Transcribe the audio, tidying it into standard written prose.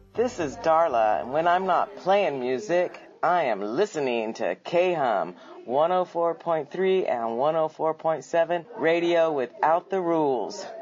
This is Darla, and when I'm not playing music, I am listening to K-Hum 104.3 and 104.7 Radio Without the Rules.